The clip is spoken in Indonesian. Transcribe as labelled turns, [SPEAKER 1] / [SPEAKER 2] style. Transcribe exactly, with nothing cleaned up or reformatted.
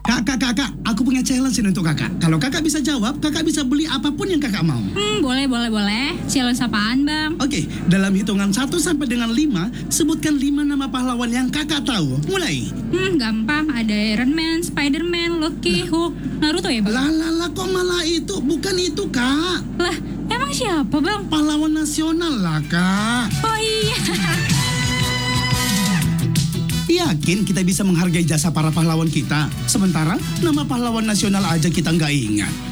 [SPEAKER 1] Kakak, kakak, aku punya challenge ini untuk kakak. Kalau kakak bisa jawab, kakak bisa beli apapun yang kakak mau.
[SPEAKER 2] Hmm, boleh, boleh, boleh. Challenge apaan, Bang?
[SPEAKER 1] Oke, dalam hitungan satu sampai dengan lima, sebutkan lima nama pahlawan yang kakak tahu. Mulai.
[SPEAKER 2] Hmm, gampang. Ada Iron Man, Spider-Man, Loki, Hulk, Naruto ya, Bang?
[SPEAKER 1] Lah, lah, lah, kok malah itu? Bukan itu, kak.
[SPEAKER 2] Lah, emang siapa, Bang?
[SPEAKER 1] Pahlawan nasional lah, kak.
[SPEAKER 2] Oh iya.
[SPEAKER 1] Yakin kita bisa menghargai jasa para pahlawan kita? Sementara nama pahlawan nasional aja kita nggak ingat.